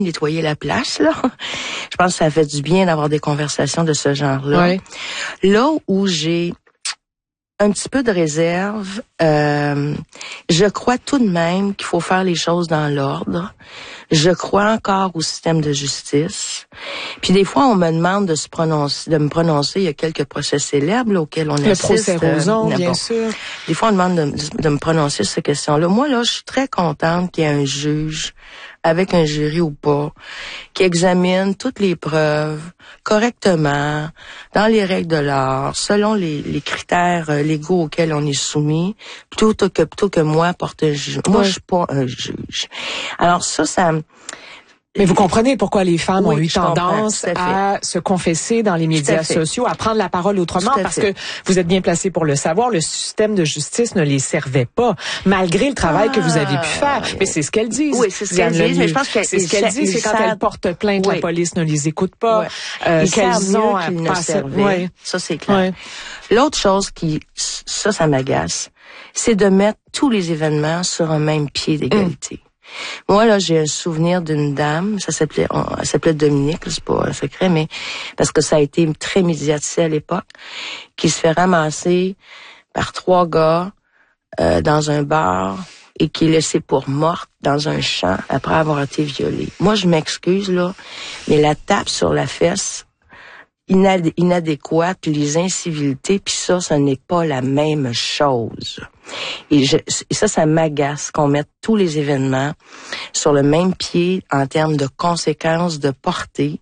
nettoyer la place, là. Je pense que ça fait du bien d'avoir des conversations de ce genre-là. Ouais. Là où j'ai un petit peu de réserve, je crois tout de même qu'il faut faire les choses dans l'ordre. Je crois encore au système de justice. Puis des fois, on me demande de me prononcer. Il y a quelques procès célèbres là, auxquels on assiste. Le procès Roson, bien sûr. Des fois, on demande de me prononcer sur ces questions-là. Moi, là, je suis très contente qu'il y ait un juge, avec un jury ou pas, qui examine toutes les preuves correctement, dans les règles de l'art, selon les critères légaux auxquels on est soumis, plutôt que moi porter un juge. Moi, je suis pas un juge. Alors ça Mais vous comprenez pourquoi les femmes ont eu tendance à se confesser dans les médias sociaux, à prendre la parole autrement, parce que vous êtes bien placé pour le savoir, le système de justice ne les servait pas, malgré le travail que vous avez pu faire. Mais c'est ce qu'elles disent. Oui, c'est ce qu'elles disent, mais je pense que c'est ce qu'elles disent, c'est quand elles portent plainte, la police ne les écoute pas. Qu'elles ont à passer. Ça, c'est clair. L'autre chose ça m'agace, c'est de mettre tous les événements sur un même pied d'égalité. Moi, là, j'ai un souvenir d'une dame, elle s'appelait Dominique, c'est pas un secret, mais parce que ça a été très médiatisé à l'époque, qui se fait ramasser par 3 gars dans un bar et qui est laissée pour morte dans un champ après avoir été violée. Moi, je m'excuse, là, mais la tape sur la fesse inadéquate, puis les incivilités, puis ça n'est pas la même chose. Et ça m'agace qu'on mette tous les événements sur le même pied en termes de conséquences, de portée.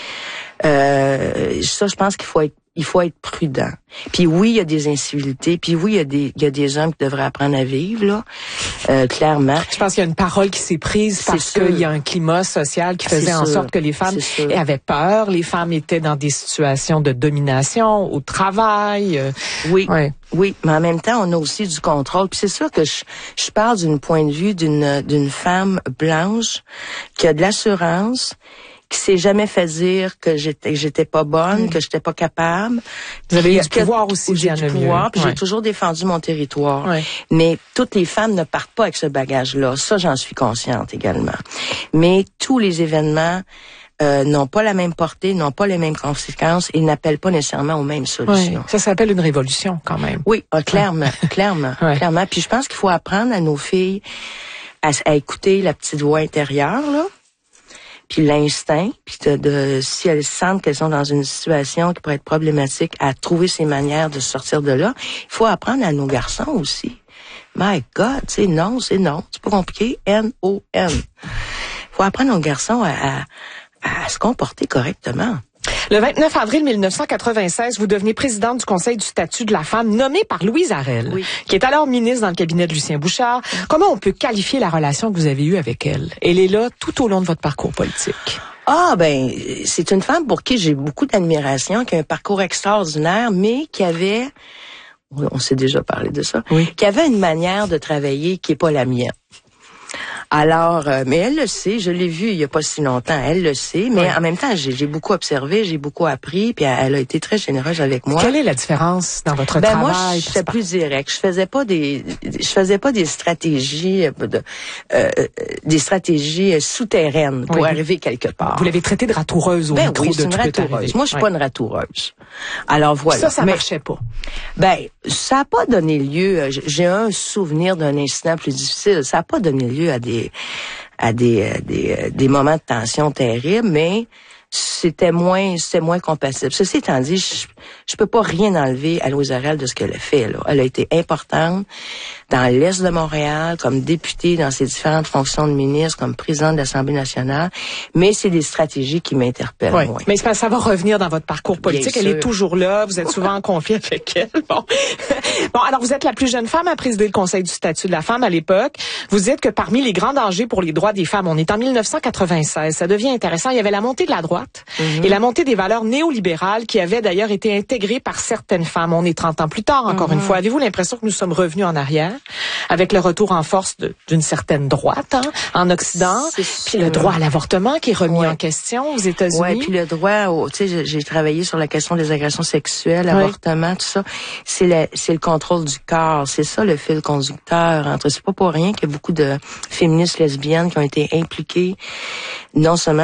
Ça, je pense qu'il faut être prudent. Puis oui, il y a des incivilités, puis oui, il y a des hommes qui devraient apprendre à vivre, là, clairement. Je pense qu'il y a une parole qui s'est prise parce qu'il y a un climat social qui faisait en sorte que les femmes avaient peur, les femmes étaient dans des situations de domination au travail. Oui, mais en même temps, on a aussi du contrôle. Puis c'est sûr que je parle d'un point de vue d'une femme blanche qui a de l'assurance, qui s'est jamais fait dire que j'étais pas bonne, que j'étais pas capable. Vous avez eu du pouvoir aussi, j'ai du pouvoir, puis j'ai toujours défendu mon territoire. Mais toutes les femmes ne partent pas avec ce bagage-là. Ça, j'en suis consciente également. Mais tous les événements n'ont pas la même portée, n'ont pas les mêmes conséquences et n'appellent pas nécessairement aux mêmes solutions. Ça s'appelle une révolution, quand même. Oui, clairement. Puis je pense qu'il faut apprendre à nos filles à écouter la petite voix intérieure, là. Puis l'instinct, puis si elles sentent qu'elles sont dans une situation qui pourrait être problématique, à trouver ces manières de sortir de là. Il faut apprendre à nos garçons aussi. My God, c'est non, c'est pas compliqué. N-O-N. Il faut apprendre aux garçons à se comporter correctement. Le 29 avril 1996, vous devenez présidente du Conseil du statut de la femme, nommée par Louise Arel, qui est alors ministre dans le cabinet de Lucien Bouchard. Comment on peut qualifier la relation que vous avez eue avec elle? Elle est là tout au long de votre parcours politique. C'est une femme pour qui j'ai beaucoup d'admiration, qui a un parcours extraordinaire, mais qui avait, on s'est déjà parlé de ça, qui avait une manière de travailler qui est pas la mienne. Alors, mais elle le sait, je l'ai vue il y a pas si longtemps, elle le sait, mais en même temps, j'ai beaucoup observé, j'ai beaucoup appris, puis elle a été très généreuse avec moi. Quelle est la différence dans votre travail? Moi, j'étais plus direct. Je faisais pas des stratégies, des stratégies souterraines pour arriver quelque part. Vous l'avez traitée de ratoureuse au micro c'est une ratoureuse. Moi, je suis pas une ratoureuse. Alors voilà. Ça marchait pas. Ça a pas donné lieu. J'ai un souvenir d'un incident plus difficile. Ça a pas donné lieu à des moments de tension terribles, mais c'était moins compatible. Ceci étant dit, je peux pas rien enlever à Louise Arel de ce qu'elle a fait, là. Elle a été importante dans l'Est de Montréal, comme députée dans ses différentes fonctions de ministre, comme présidente de l'Assemblée nationale, mais c'est des stratégies qui m'interpellent moins. Mais ça va revenir dans votre parcours politique. Bien elle sûr. Est toujours là. Vous êtes souvent en conflit avec elle. Bon, alors vous êtes la plus jeune femme à présider le Conseil du statut de la femme à l'époque. Vous dites que parmi les grands dangers pour les droits des femmes, on est en 1996. Ça devient intéressant. Il y avait la montée de la droite et la montée des valeurs néolibérales qui avaient d'ailleurs été intégré par certaines femmes. On est 30 ans plus tard, encore une fois. Avez-vous l'impression que nous sommes revenus en arrière avec le retour en force d'une certaine droite en Occident, puis le droit à l'avortement qui est remis en question aux États-Unis? Oui, puis le droit, tu sais, j'ai travaillé sur la question des agressions sexuelles, l'avortement, tout ça. C'est le contrôle du corps. C'est ça le fil conducteur. C'est pas pour rien qu'il y a beaucoup de féministes lesbiennes qui ont été impliquées, non seulement